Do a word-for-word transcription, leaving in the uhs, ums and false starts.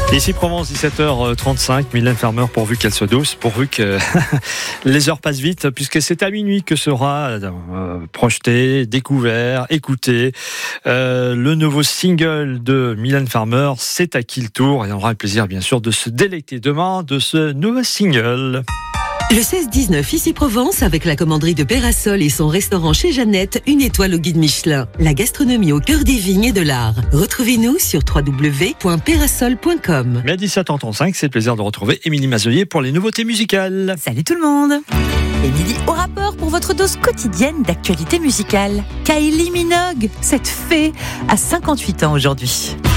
Ici Provence, dix-sept heures trente-cinq, Mylène Farmer, pourvu qu'elle soit douce, pourvu que les heures passent vite, puisque c'est à minuit que sera euh, projeté, découvert, écouté euh, le nouveau single de Mylène Farmer, C'est à qui le tour, et on aura le plaisir bien sûr de se délecter demain de ce nouveau single. Le seize dix-neuf, ici Provence, avec la commanderie de Pérasol et son restaurant chez Jeannette, une étoile au guide Michelin. La gastronomie au cœur des vignes et de l'art. Retrouvez-nous sur w w w point pérasol point com. Mais à dix-sept heures trente-cinq, c'est le plaisir de retrouver Émilie Mazoyer pour les nouveautés musicales. Salut tout le monde. Émilie au rapport pour votre dose quotidienne d'actualité musicale. Kylie Minogue, cette fée, a cinquante-huit ans aujourd'hui.